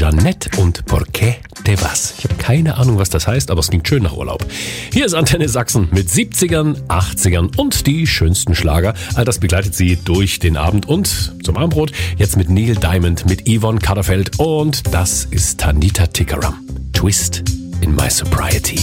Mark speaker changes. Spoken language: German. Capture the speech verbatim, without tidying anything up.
Speaker 1: Janet und Porqué te vas. Ich habe keine Ahnung, was das heißt, aber es klingt schön nach Urlaub. Hier ist Antenne Sachsen mit siebzigern, achtzigern und die schönsten Schlager. All das begleitet Sie durch den Abend und zum Abendbrot jetzt mit Neil Diamond, mit Yvonne Katterfeld und das ist Tanita Tikaram. Twist in my sobriety.